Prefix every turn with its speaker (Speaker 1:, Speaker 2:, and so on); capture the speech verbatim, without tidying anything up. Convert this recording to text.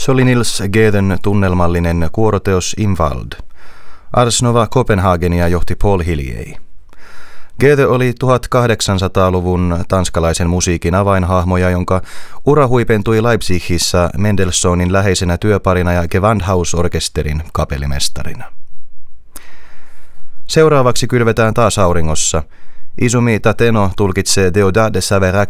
Speaker 1: Se oli Nils Gedön tunnelmallinen kuoroteos Invald. Ars Nova Copenhagenia johti Paul Hillier. Gede oli tuhatkahdeksansataaluvun tanskalaisen musiikin avainhahmoja, jonka ura huipentui Leipzigissä Mendelssohnin läheisenä työparina ja Gewandhausorkesterin kapellimestarina. Seuraavaksi kylvetään taas auringossa. Izumi Tateno tulkitsee Deodat de Saverac